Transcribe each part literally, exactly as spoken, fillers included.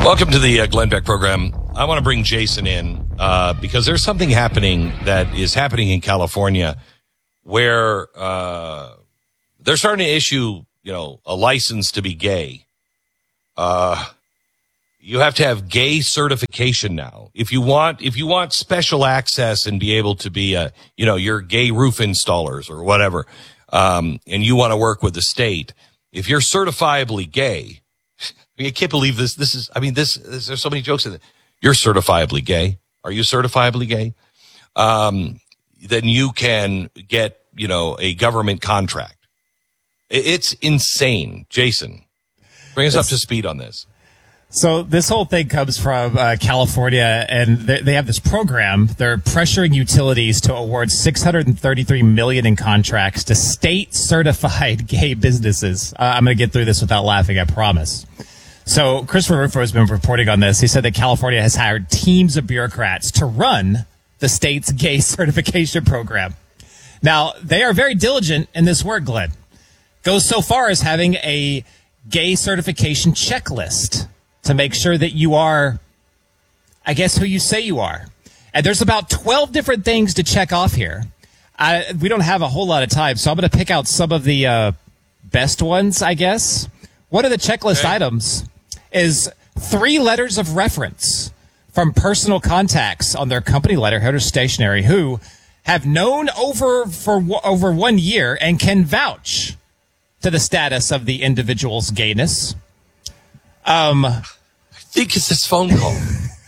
Welcome to the uh, Glenn Beck program. I want to bring Jason in uh, because there's something happening that is happening in California where uh, they're starting to issue, you know, a license to be gay. Uh, you have to have gay certification now. If you want, if you want special access and be able to be a, you know, you're gay roof installers or whatever, um, and you want to work with the state, if you're certifiably gay, I mean, I can't believe this. This is, I mean, this, this, there's so many jokes in it. You're certifiably gay. Are you certifiably gay? Um, then you can get, you know, a government contract. It's insane. Jason, bring us That's, up to speed on this. So this whole thing comes from uh, California, and they, they have this program. They're pressuring utilities to award six hundred thirty-three million dollars in contracts to state-certified gay businesses. Uh, I'm going to get through this without laughing, I promise. So Christopher Rufo has been reporting on this. He said that California has hired teams of bureaucrats to run the state's gay certification program. Now, they are very diligent in this work, Glenn. Goes so far as having a gay certification checklist to make sure that you are, I guess, who you say you are. And there's about twelve different things to check off here. I, we don't have a whole lot of time, so I'm going to pick out some of the uh, best ones, I guess. One of the checklist okay. items is three letters of reference from personal contacts on their company letterhead or stationery who have known over for over one year and can vouch to the status of the individual's gayness. Um, I think it's this phone call.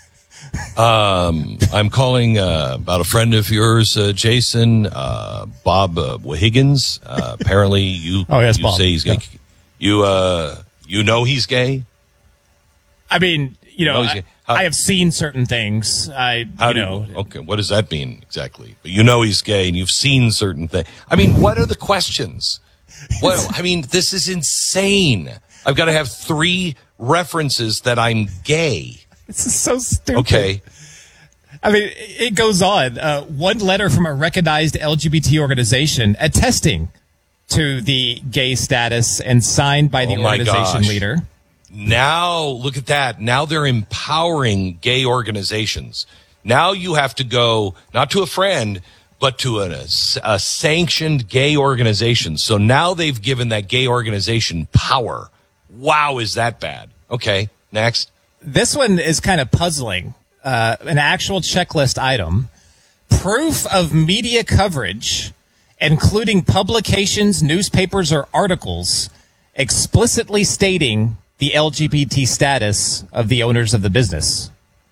um, I'm calling uh, about a friend of yours, uh, Jason, uh, Bob uh, Higgins. Uh, apparently, you oh, yes, you Bob. say he's gay. Yeah. You uh, you know he's gay. I mean, you know, you know I, how, I have seen certain things. I, how you do know, you, okay, what does that mean exactly? But you know he's gay, and you've seen certain things. I mean, what are the questions? What I mean, this is insane. I've got to have three references that I'm gay. This is so stupid. Okay. I mean, it goes on. Uh, one letter from a recognized L G B T organization attesting to the gay status and signed by the oh organization gosh. leader. Now, look at that. Now they're empowering gay organizations. Now you have to go, not to a friend, but to a, a sanctioned gay organization. So now they've given that gay organization power. Wow, is that bad? Okay, next. This one is kind of puzzling. Uh, an actual checklist item. Proof of media coverage, including publications, newspapers, or articles, explicitly stating the L G B T status of the owners of the business.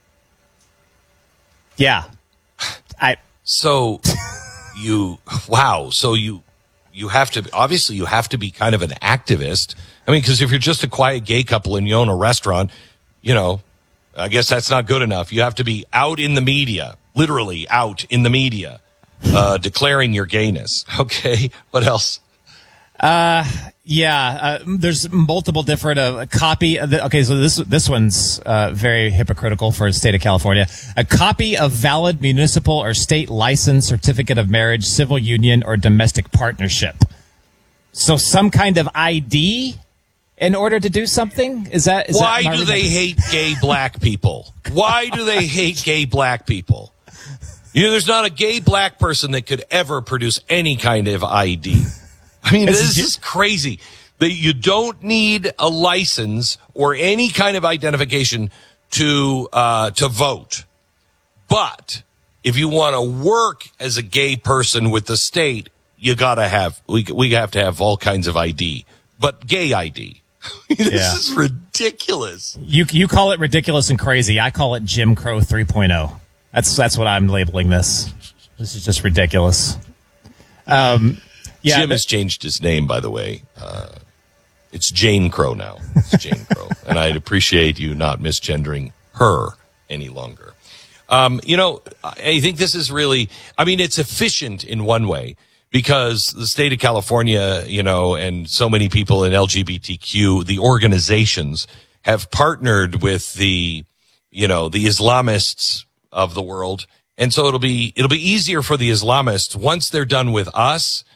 Yeah. I. So you, wow. So you, you have to, obviously you have to be kind of an activist. I mean, because if you're just a quiet gay couple and you own a restaurant, you know, I guess that's not good enough. You have to be out in the media, literally out in the media, uh, declaring your gayness. Okay. What else? Uh, yeah, uh, there's multiple different, uh, a copy of the, okay, so this, this one's, uh, very hypocritical for the state of California. A copy of valid municipal or state license, certificate of marriage, civil union, or domestic partnership. So some kind of I D in order to do something? Is that, is Why that do they hate gay black people? Why do they hate gay black people? You know, there's not a gay black person that could ever produce any kind of I D. I mean, this is crazy that you don't need a license or any kind of identification to uh, to vote. But if you want to work as a gay person with the state, you gotta have we we have to have all kinds of I D, but gay I D. This yeah. is ridiculous. You you call it ridiculous and crazy. I call it Jim Crow three point oh. That's that's what I'm labeling this. This is just ridiculous. Um. Yeah, Jim has changed his name, by the way. Uh, it's Jane Crow now. It's Jane Crow. And I'd appreciate you not misgendering her any longer. Um, you know, I think this is really, I mean, it's efficient in one way because the state of California, you know, and so many people in L G B T Q, the organizations have partnered with the, you know, the Islamists of the world. And so it'll be, it'll be easier for the Islamists once they're done with us.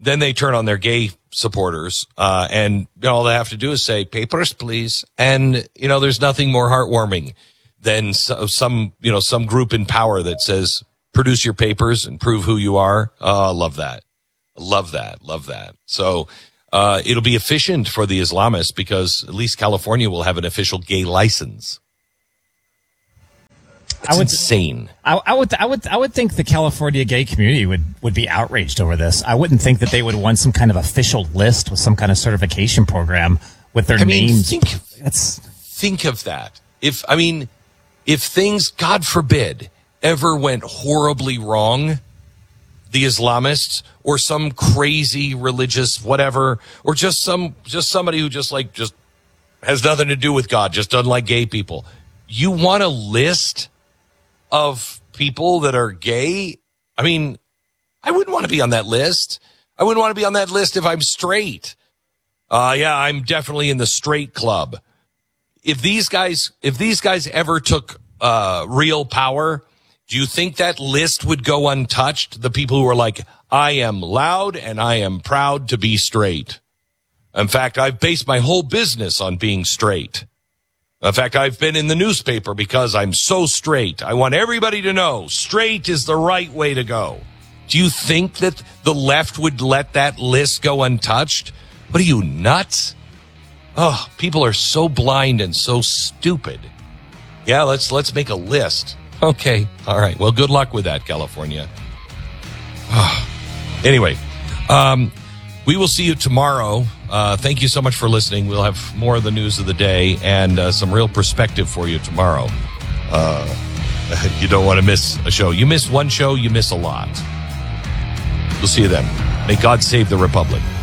then they turn on their gay supporters, uh, and you know, all they have to do is say, papers, please. And, you know, there's nothing more heartwarming than some, you know, some group in power that says, produce your papers and prove who you are. Oh, love that. Love that. Love that. So, uh, it'll be efficient for the Islamists because at least California will have an official gay license. That's I would, insane. I, I would, I would, I would think the California gay community would, would be outraged over this. I wouldn't think that they would want some kind of official list with some kind of certification program with their I mean, names. Think, That's, think of that. If, I mean, if things, God forbid, ever went horribly wrong, the Islamists or some crazy religious whatever, or just some, just somebody who just like, just has nothing to do with God, just doesn't like gay people. You want a list of people that are gay? I mean, I wouldn't want to be on that list. I wouldn't want to be on that list if I'm straight. Uh, yeah, I'm definitely in the straight club. If these guys, if these guys ever took, uh, real power, do you think that list would go untouched? The people who are like, I am loud and I am proud to be straight. In fact, I've based my whole business on being straight. In fact, I've been in the newspaper because I'm so straight. I want everybody to know straight is the right way to go. Do you think that the left would let that list go untouched? What are you, nuts? Oh, people are so blind and so stupid. Yeah, let's let's make a list. Okay, all right. Well, good luck with that, California. Oh. Anyway, um, we will see you tomorrow. Uh, thank you so much for listening. We'll have more of the news of the day and uh, some real perspective for you tomorrow. Uh, you don't want to miss a show. You miss one show, you miss a lot. We'll see you then. May God save the Republic.